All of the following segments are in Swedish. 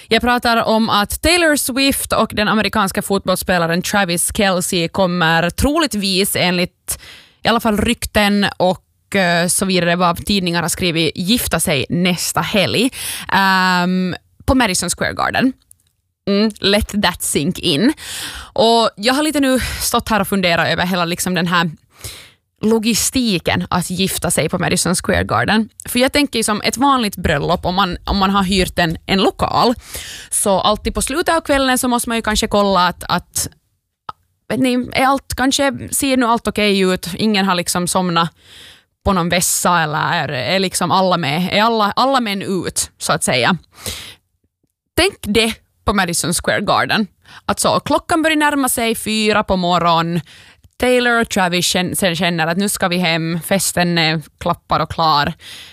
Jag pratar om att Taylor Swift och den amerikanska fotbollsspelaren Travis Kelce kommer troligtvis enligt i alla fall rykten och så vidare vad tidningar har skrivit gifta sig nästa helg på Madison Square Garden. Let that sink in. Och jag har lite nu stått här och funderat över hela liksom den här logistiken att gifta sig på Madison Square Garden. För jag tänker som ett vanligt bröllop om man har hyrt en lokal, så alltid på slutet av kvällen så måste man ju kanske kolla att vet ni, är allt, kanske ser nu allt okej ut, ingen har liksom somnat på någon vässa eller är liksom alla med, är alla män ut så att säga. Tänk det på Madison Square Garden. Att så, klockan börjar närma sig 4 på morgon. Taylor och Travis känner att nu ska vi hem. Festen är klappar och klar.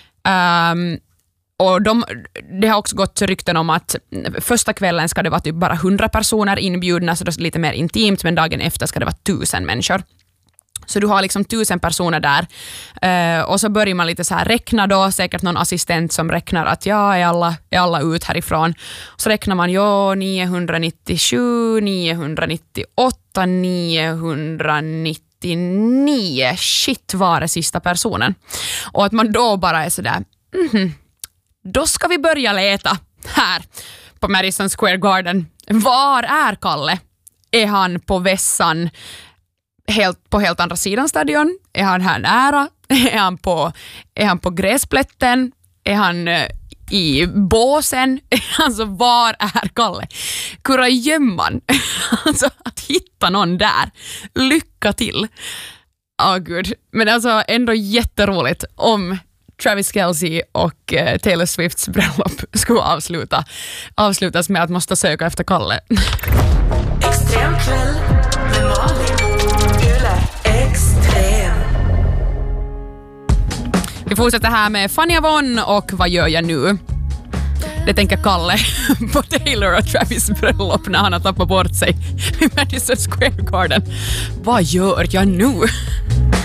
Och det har också gått rykten om att första kvällen ska det vara typ bara 100 personer inbjudna, så det är lite mer intimt, men dagen efter ska det vara 1000 människor. Så du har liksom 1000 personer där och så börjar man lite så här räkna då, säkert någon assistent som räknar att ja, är alla ut härifrån. Så räknar man 997, 998, 999, shit var det sista personen. Och att man då bara är sådär, då ska vi börja leta här på Madison Square Garden. Var är Kalle? Är han på vässan? På helt andra sidan stadion? Är han här nära? Är han på gräsplätten? Är han i båsen? Alltså, var är Kalle? Kurragömman. Alltså, att hitta någon där. Lycka till. Gud. Men alltså ändå jätteroligt om Travis Kelce och Taylor Swifts bröllop skulle avslutas med att måste söka efter Kalle. Extrem kväll med Malin. Extrem. Vi fortsätter här med Fanny Avon och Vad gör jag nu? Det tänker Kalle på Taylor och Travis bröllop när han har tappat bort sig i Madison Square Garden. Vad gör jag nu?